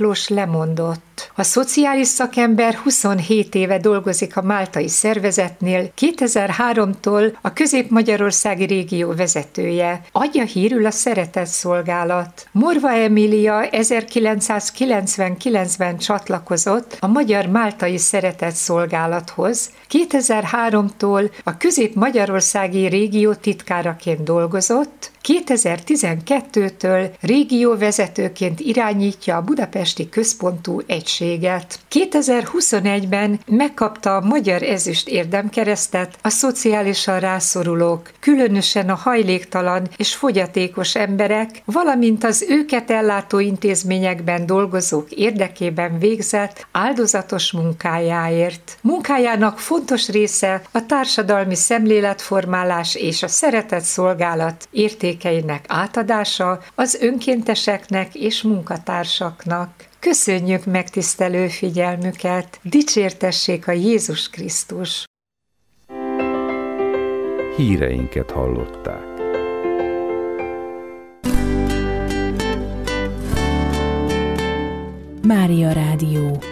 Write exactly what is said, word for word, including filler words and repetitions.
Miklós lemondott. A szociális szakember huszonhét éve dolgozik a máltai szervezetnél, kétezer-háromtól a Közép-Magyarországi régió vezetője. Adja hírül a Szeretett Szolgálat. Morva Emília ezerkilencszázkilencvenkilencben csatlakozott a Magyar Máltai Szeretett Szolgálathoz, kétezer-háromtól a Közép-Magyarországi régió titkáraként dolgozott, kétezer-tizenkettőtől régióvezetőként irányítja a budapesti központú egységet. kétezer-huszonegyben megkapta a Magyar Ezüst Érdemkeresztet a szociálisan rászorulók, különösen a hajléktalan és fogyatékos emberek, valamint az őket ellátó intézményekben dolgozók érdekében végzett áldozatos munkájáért. Munkájának fontos része a társadalmi szemléletformálás és a szeretett szolgálat értékeinek átadása az önkénteseknek és munkatársaknak. Köszönjük megtisztelő figyelmüket! Dicsértessék a Jézus Krisztus! Híreinket hallották. Mária Rádió.